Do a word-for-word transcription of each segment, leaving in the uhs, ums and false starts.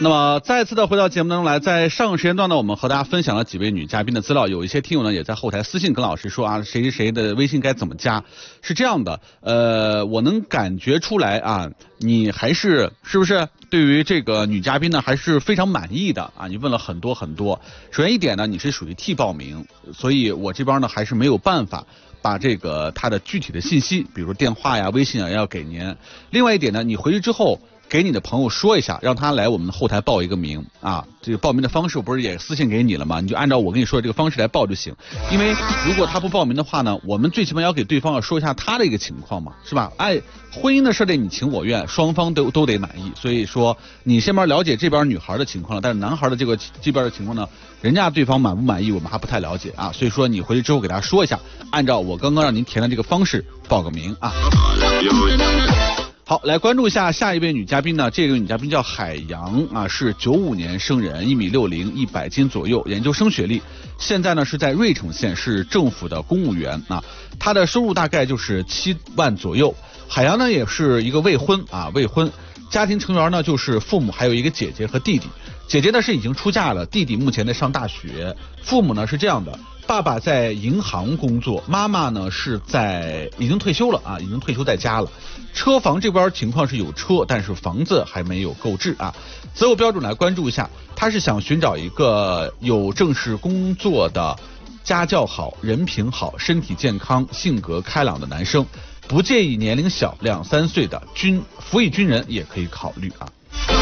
那么再次的回到节目当中来，在上个时间段呢，我们和大家分享了几位女嘉宾的资料，有一些听友呢也在后台私信跟老师说啊，谁谁谁的微信该怎么加。是这样的，呃，我能感觉出来啊，你还是是不是对于这个女嘉宾呢还是非常满意的啊？你问了很多很多。首先一点呢，你是属于替报名，所以我这边呢还是没有办法把这个他的具体的信息，比如电话呀、微信啊要给您。另外一点呢，你回去之后给你的朋友说一下，让他来我们的后台报一个名啊。这个报名的方式我不是也私信给你了吗？你就按照我跟你说的这个方式来报就行。因为如果他不报名的话呢，我们最起码要给对方要说一下他的一个情况嘛，是吧？哎，婚姻的事得你情我愿，双方都都得满意。所以说你先边了解这边女孩的情况了，但是男孩的这个这边的情况呢，人家对方满不满意我们还不太了解啊。所以说你回去之后给他说一下，按照我刚刚让您填的这个方式报个名啊。好，来关注一下下一位女嘉宾呢。这个女嘉宾叫海洋啊，是九五年生人，一米六零，一百斤左右，研究生学历，现在呢是在瑞城县，是政府的公务员啊。她的收入大概就是七万左右。海洋呢也是一个未婚啊，未婚，家庭成员呢就是父母还有一个姐姐和弟弟。姐姐呢是已经出嫁了，弟弟目前在上大学。父母呢是这样的，爸爸在银行工作，妈妈呢是在已经退休了啊，已经退休在家了。车房这边情况是有车，但是房子还没有购置啊。择偶标准来关注一下，他是想寻找一个有正式工作的，家教好，人品好，身体健康，性格开朗的男生，不介意年龄小，两三岁的军服役军人也可以考虑啊。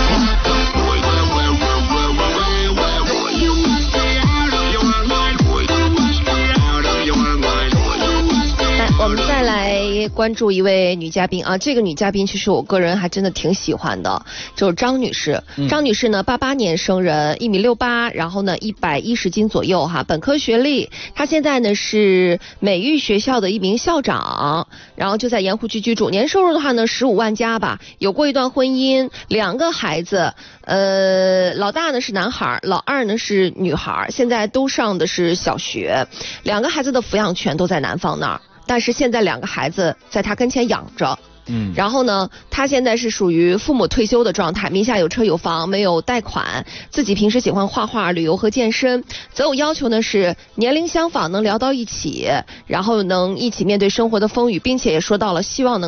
我们再来关注一位女嘉宾啊，这个女嘉宾其实我个人还真的挺喜欢的，就是张女士。嗯、张女士呢，八八年生人，一米六八，然后呢一百一十斤左右哈，本科学历。她现在呢是美育学校的一名校长，然后就在盐湖区居住。年收入的话呢十五万加吧，有过一段婚姻，两个孩子，呃，老大呢是男孩，老二呢是女孩，现在都上的是小学，两个孩子的抚养权都在男方那儿。但是现在两个孩子在他跟前养着，嗯，然后呢，他现在是属于父母退休的状态，名下有车有房，没有贷款，自己平时喜欢画画、旅游和健身。择偶要求呢是年龄相仿，能聊到一起，然后能一起面对生活的风雨，并且也说到了希望能